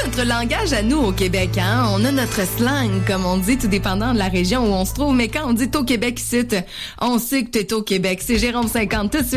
notre langage à nous au Québec, hein. On a notre slang, comme on dit, tout dépendant de la région où on se trouve. Mais quand on dit t'es au Québec ici, on sait que t'es au Québec. C'est Jérôme 50 tout de suite.